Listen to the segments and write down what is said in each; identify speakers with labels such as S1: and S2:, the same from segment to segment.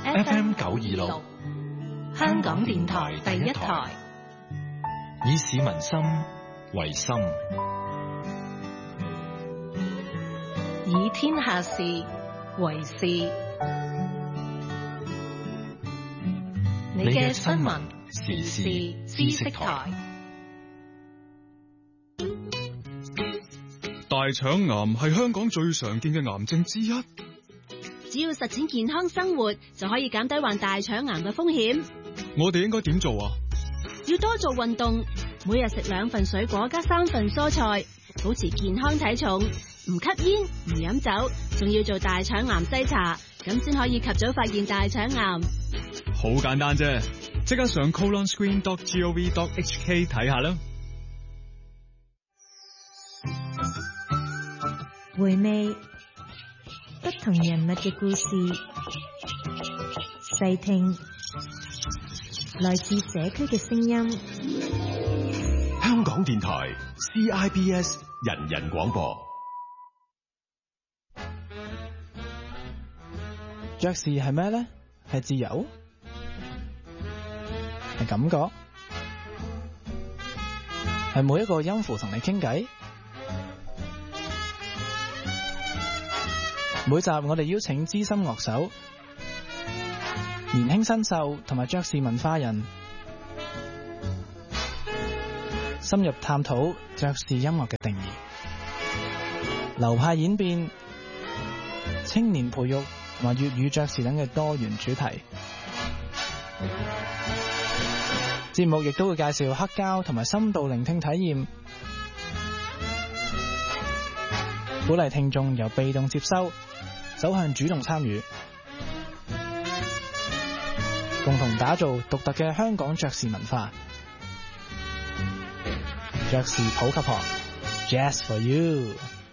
S1: FM 926，香港電台第一台，
S2: 以市民心為心，
S1: 以天下事為事。你嘅新聞時事知識台。
S3: 大腸癌係香港最常見嘅癌症之一。
S4: 只要實踐健康生活，就可以減低患大腸癌嘅風險。
S3: 我哋應該點做啊？
S4: 要多做運動，每日食2份水果加3份蔬菜，保持健康體重，唔吸煙唔飲酒，仲要做大腸癌篩查，咁先可以及早發現大腸癌。
S3: 好簡單啫，即刻上 colonscreen.gov.hk 睇下啦。
S5: 回味不同人物嘅故事，細聽來自社區嘅聲音。
S6: 香港電台 CIBS 人人廣播。
S7: 爵士係咩呢？係自由？係感覺？係每一個音符同你傾偈？每集我哋邀請資深樂手、年輕新秀同埋爵士文化人，深入探討爵士音樂嘅定義、流派演變、青年培育同埋粵語爵士等嘅多元主題。節目亦都會介紹黑膠同埋深度聆聽體驗，鼓勵聽眾由被動接收走向主動參與，共同打造獨特嘅香港爵士文化。爵士普及學 Jazz for You。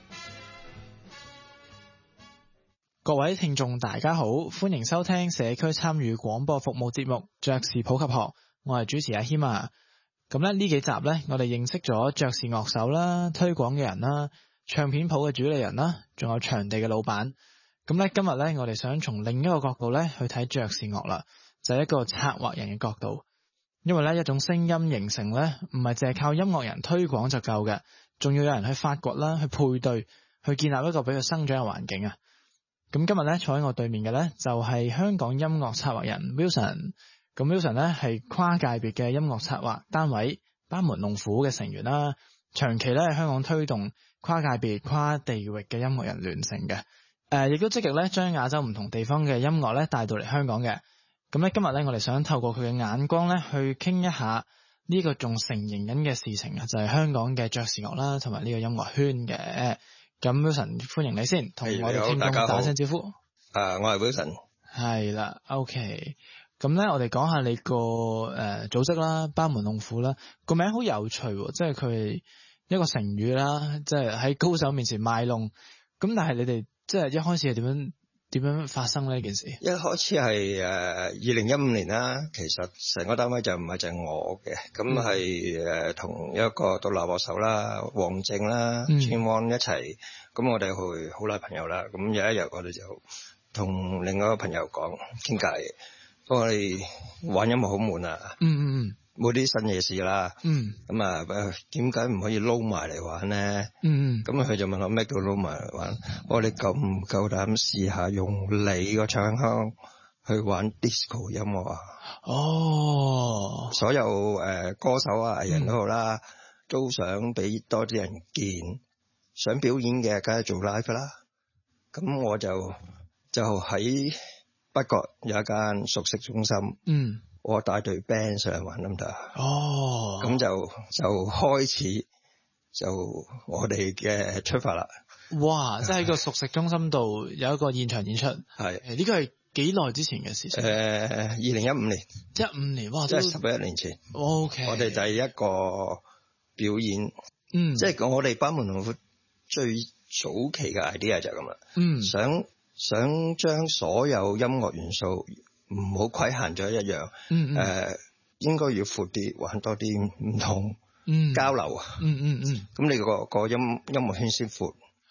S7: 各位聽眾大家好，歡迎收聽社區參與廣播服務節目爵士普及學，我係主持阿謙啊。咁呢幾集呢，我哋認識咗爵士樂手啦、推廣嘅人啦、唱片鋪嘅主理人啦，仲有場地嘅老闆。咁咧，今日咧，我哋想從另一個角度咧去睇爵士樂啦，就係一個策劃人嘅角度。因為咧，一種聲音形成咧，唔係淨係靠音樂人推廣就夠嘅，仲要有人去發掘啦、去配對、去建立一個俾佢生長嘅環境啊。咁今日咧，坐喺我對面嘅咧，就係香港音樂策劃人 Wilson。咁 Wilson 咧係跨界別嘅音樂策劃單位班門弄斧嘅成員啦，長期咧喺香港推動跨界別、跨地域嘅音樂人聯成嘅。亦都積極咧將亞洲唔同地方嘅音樂咧帶到嚟香港嘅。咁咧今日咧我哋想透過佢嘅眼光咧去傾一下呢個仲成型緊嘅事情啊，就係香港嘅爵士樂啦，同埋呢個音樂圈嘅。咁 Wilson 歡迎你先，同我哋聽眾打聲招呼。
S8: 我係 Wilson。係
S7: 啦 ，OK。咁咧我哋講下你個組織啦，班門弄斧啦，個名好有趣喎，即係佢係一個成語啦，即係喺高手面前賣弄。咁但係你哋即係一開始係點樣發生呢件事？
S8: 一開始係2015年啦，其實成個單位就唔係淨係我嘅，咁係同一個獨立樂手啦、黃正啦、千汪一齊，咁我哋去好耐朋友啦。咁有一日我哋就同另外一個朋友講傾偈，我哋玩音樂好悶啊。冇啲新嘢試啦，咁啊，點解唔可以撈埋嚟玩咧？咁佢就問我咩叫撈埋嚟玩？我哋夠唔夠膽試下用你個唱腔去玩 disco 音樂啊？所有歌手啊、藝人都好啦，都想俾多啲人見，想表演嘅梗係做 live 啦。咁我就喺北角有一間熟食中心。我帶隊 band 上嚟玩得唔得？咁就開始就我哋嘅出發啦。
S7: 哇！即係喺個熟食中心度有一個現場演出。
S8: 係
S7: 呢個係幾耐之前嘅事情
S8: ？2015年。15
S7: 年，哇！
S8: 即係11年前。
S7: OK。我
S8: 哋第一個表演。即係我哋班門弄斧最早期嘅 idea 就係咁啦。想將所有音樂元素唔好規限咗一樣，應該要闊啲，玩多啲唔同交流啊。咁你個音樂圈先闊。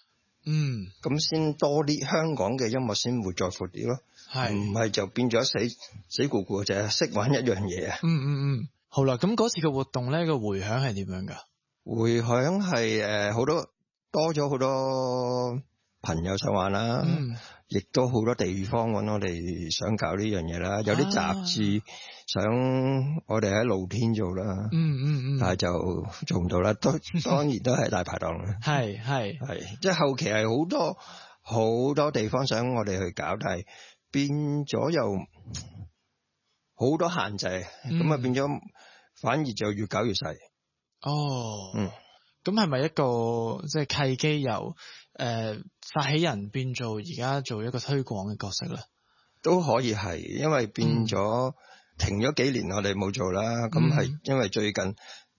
S8: 咁先多啲香港嘅音樂先會再闊啲咯，唔係就變咗死咕咕就係識玩一樣嘢啊。
S7: 好啦，咁嗰次嘅活動咧個迴響係點樣㗎？迴響
S8: 係好多多咗好多朋友想玩啦，亦都好多地方揾我哋想搞呢樣嘢啦，有啲雜誌想我哋喺露天做啦，但係就做唔到啦，當然都係大排檔啦。係，即係後期係好多地方想我哋去搞，但係變咗又好多限制，咁變咗反而就越搞越細。咁係咪一個即係契機由發起人變做而家做一個推廣嘅角色咧？都可以係，因為變咗停咗幾年我哋冇做啦，咁係因為最近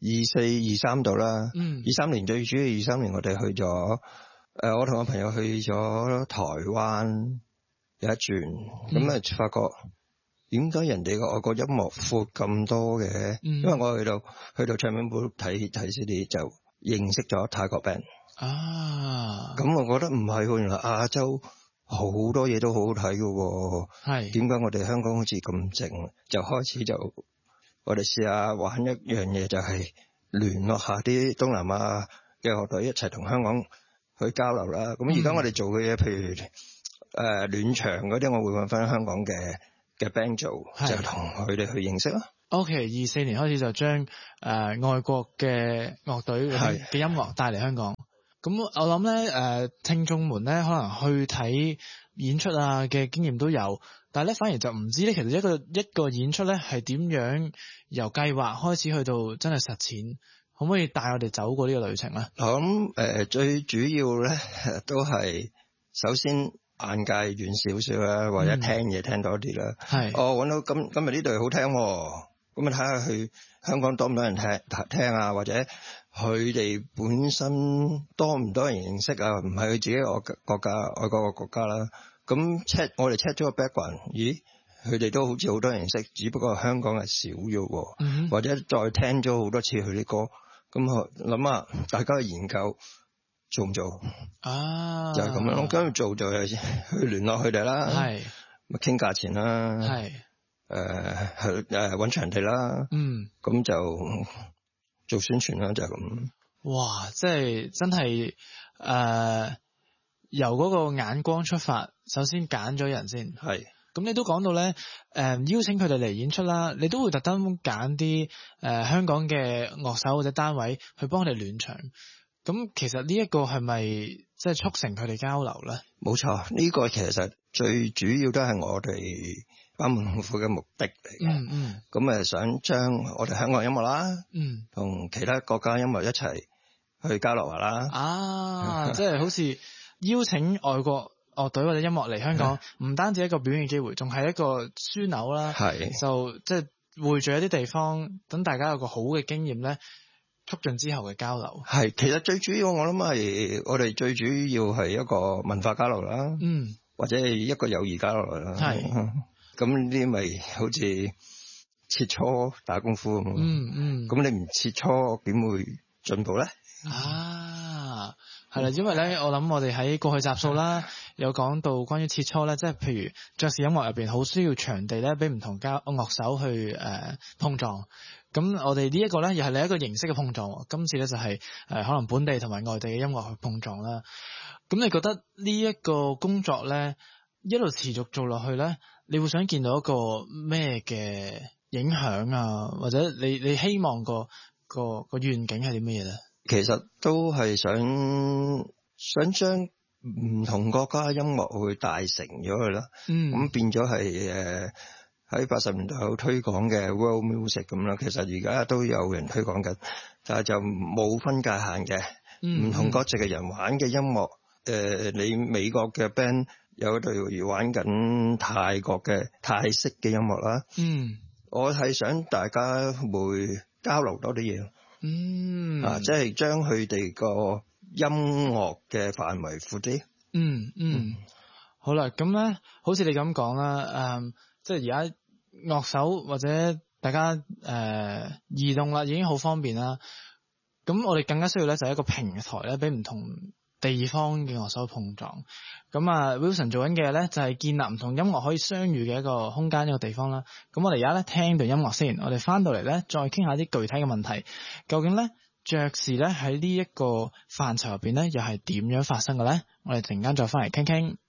S8: 24、23度啦，23年最主要23年我哋去咗我同我朋友去咗台灣有一轉，咁發覺點解人哋個外國音樂闊咁多嘅？因為我去到唱片鋪睇 CD 就認識咗泰國 band 咁我覺得唔係，原來亞洲好多嘢都好好睇嘅，點解我哋香港好似咁靜？就開始我哋試下玩一樣嘢，就係聯絡下啲東南亞嘅樂隊一齊同香港去交流啦。咁而家我哋做嘅嘢，譬如暖場嗰啲，我會揾翻香港嘅 band 做，就同佢哋去認識啦。24年開始就將外國嘅樂隊嘅音樂帶嚟香港。咁我諗咧聽眾們咧可能去睇演出啊嘅經驗都有，但係咧反而就唔知咧其實一個演出咧係點樣由計劃開始去到真係實踐，可唔可以帶我哋走過呢個旅程咧？咁最主要咧都係首先眼界遠少少啦，或者聽嘢聽多啲啦。揾到今日呢隊好聽喎。咁睇下去香港多唔多人聽啊，或者佢哋本身多唔多人認識啊？唔係佢自己外國嘅國家啦。咁我哋 check 咗個 background， 咦，佢哋都好似好多人認識，只不過香港係少咗，或者再聽咗好多次佢啲歌。咁我諗下，大家去研究做唔做？就係咁樣咯。跟住做就係去聯絡佢哋啦，咪傾價錢啦。搵場地啦，咁就做宣傳啦，就係咁。哇，即係真係由嗰個眼光出發，首先揀咗人先。咁你都講到咧，邀請佢哋嚟演出啦，你都會特登揀啲香港嘅樂手或者單位去幫佢哋暖場。咁其實呢一個係咪即係促成佢哋交流咧？冇錯，呢個其實最主要都係我哋班門弄斧嘅目的嚟嘅。咁想將我哋香港音樂啦，同其他國家音樂一齊去交流下啦。即係好似邀請外國樂隊或者音樂嚟香港，唔單止一個表演機會，仲係一個樞紐啦。就即係匯聚一啲地方，等大家有個好嘅經驗咧，促進之後嘅交流。其實最主要我諗係我哋最主要係一個文化交流啦，或者係一個友誼交流啦。咁呢啲咪好似切磋打功夫咁。咁你唔切磋點會進步咧？係啦，因為咧，我諗我哋喺過去集數啦，有講到關於切磋咧，即係譬如爵士音樂入邊好需要場地咧，俾唔同樂手去碰撞。咁我哋呢一個咧，又係另一個形式嘅碰撞。今次咧就係可能本地同埋外地嘅音樂去碰撞啦。咁你覺得呢一個工作咧，一路持續做落去咧，你會想見到一個咩嘅影響啊？或者你希望個願景係啲咩嘢咧？其實都係想將唔同國家音樂去大成咗佢啦。咁變咗係喺80年代有推廣嘅 world music 咁啦。其實而家都有人推廣緊，但係就冇分界限嘅。唔同國籍嘅人玩嘅音樂，你美國嘅 band 有隊玩緊泰國嘅泰式嘅音樂啦。我係想大家會交流多啲嘢。即係將佢哋個音樂嘅範圍闊啲。好啦，咁咧，好似你咁講啦，即係而家樂手或者大家移動啦，已經好方便啦。咁我哋更加需要咧，就係一個平台咧，俾唔同
S7: 地方嘅樂手碰撞。咁啊 Wilson 做緊嘅咧就係建立唔同音樂可以相遇嘅一個空間，一個地方啦。咁我哋而家咧聽段音樂先，我哋翻到嚟咧再傾下啲具體嘅問題。究竟咧爵士咧喺呢一個範疇入邊咧又係點樣發生嘅咧？我哋陣間再翻嚟傾傾。